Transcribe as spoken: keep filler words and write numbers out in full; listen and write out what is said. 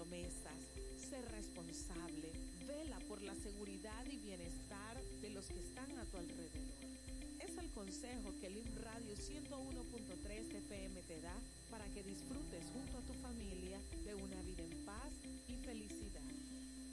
promesas, sé responsable, vela por la seguridad y bienestar de los que están a tu alrededor. Es el consejo que L I M Radio ciento uno punto tres F M te da